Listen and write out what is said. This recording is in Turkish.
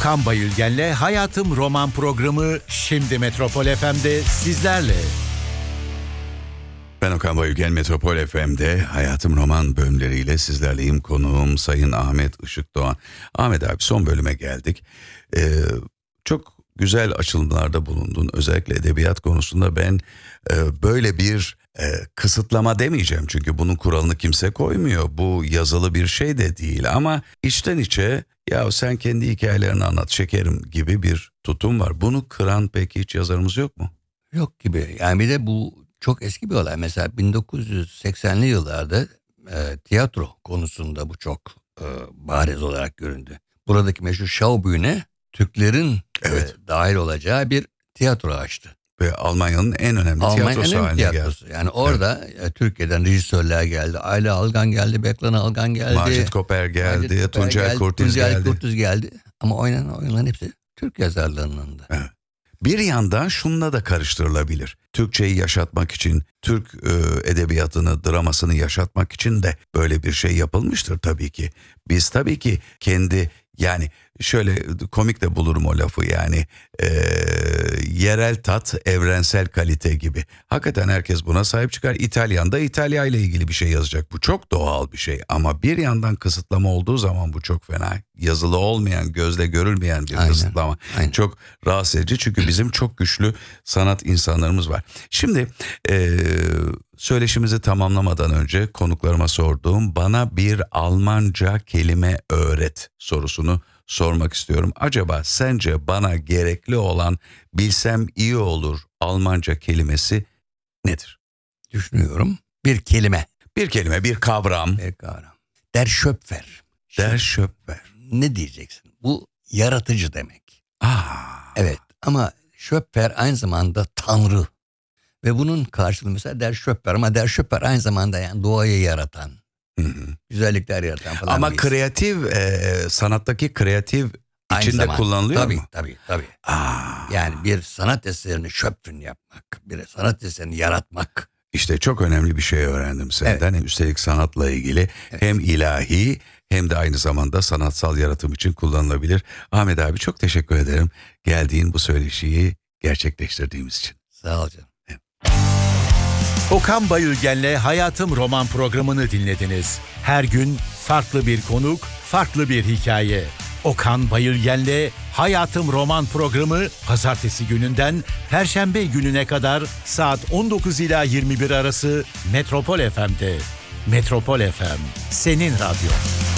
Okan Bayülgen'le Hayatım Roman programı şimdi Metropol FM'de sizlerle. Ben Okan Bayülgen, Metropol FM'de Hayatım Roman bölümleriyle sizlerleyim. Konuğum Sayın Ahmet Işık Doğan. Ahmet abi, son bölüme geldik. Çok güzel açılımlarda bulundun. Özellikle edebiyat konusunda ben böyle bir kısıtlama demeyeceğim. Çünkü bunun kuralını kimse koymuyor. Bu yazılı bir şey de değil ama içten içe ya sen kendi hikayelerini anlat şekerim gibi bir tutum var. Bunu kıran peki hiç yazarımız yok mu? Yok gibi. Yani bir de bu çok eski bir olay. Mesela 1980'li yıllarda tiyatro konusunda bu çok bariz olarak göründü. Buradaki meşhur Schaubühne Türklerin dahil olacağı bir tiyatro açtı. Ve Almanya'nın en önemli tiyatrosu haline geldi. Yani orada Türkiye'den rejisörler geldi. Ayla Algan geldi, Beklan Algan geldi. Macit Koper geldi, Tuncel Kurtiz geldi. Ama oynanan oyunların hepsi Türk yazarlarının. Evet. Bir yandan şununla da karıştırılabilir. Türkçeyi yaşatmak için, Türk edebiyatını, dramasını yaşatmak için de böyle bir şey yapılmıştır tabii ki. Biz tabii ki kendi, yani şöyle komik de bulurum o lafı, yani yerel tat, evrensel kalite gibi. Hakikaten herkes buna sahip çıkar. İtalyan da İtalya ile ilgili bir şey yazacak. Bu çok doğal bir şey ama bir yandan kısıtlama olduğu zaman bu çok fena. Yazılı olmayan, gözle görülmeyen bir kısıtlama. Aynen. Çok rahatsız edici çünkü bizim çok güçlü sanat insanlarımız var. Şimdi söyleşimizi tamamlamadan önce konuklarıma sorduğum bana bir Almanca kelime öğret sorusunu sormak istiyorum. Acaba sence bana gerekli olan, bilsem iyi olur Almanca kelimesi nedir? Düşünüyorum. Bir kelime. Bir kelime, bir kavram. Bir kavram. Der Schöpfer. Der Schöpfer. Ne diyeceksin? Bu yaratıcı demek. Evet, ama Schöpfer aynı zamanda tanrı. Ve bunun karşılığı mesela Der Schöpfer, ama Der Schöpfer aynı zamanda yani doğayı yaratan, güzellikler yaratan falan. Ama kreatif, sanattaki kreatif içinde kullanılıyor mu? Tabii. Yani bir sanat eserini Schöpfen yapmak, bir sanat eserini yaratmak. İşte çok önemli bir şey öğrendim senden. Evet. Üstelik sanatla ilgili hem ilahi hem de aynı zamanda sanatsal yaratım için kullanılabilir. Ahmet abi, çok teşekkür ederim geldiğin bu söyleşiyi gerçekleştirdiğimiz için. Sağ ol canım. Evet. Okan Bayülgen'le Hayatım Roman programını dinlediniz. Her gün farklı bir konuk, farklı bir hikaye. Okan Bayülgen'le Hayatım Roman programı pazartesi gününden perşembe gününe kadar saat 19 ila 21 arası Metropol FM'de. Metropol FM, senin radyo.